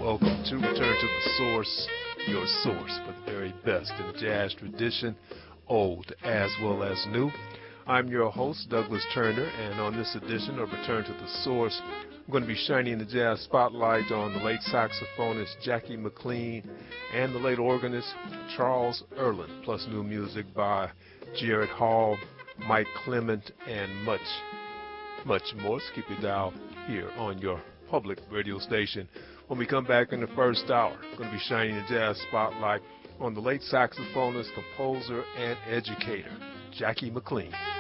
Welcome to Return to the Source, your source for the very best in the jazz tradition, old as well as new. I'm your host, Douglas Turner, and on this edition of Return to the Source, I'm going to be shining the jazz spotlight on the late saxophonist Jackie McLean and the late organist Charles Earland, plus new music by Jared Hall, Mike Clement, and much more. So keep your dial here on your public radio station. When we come back in the first hour, I'm going to be shining the jazz spotlight on the late saxophonist, composer, and educator, Jackie McLean.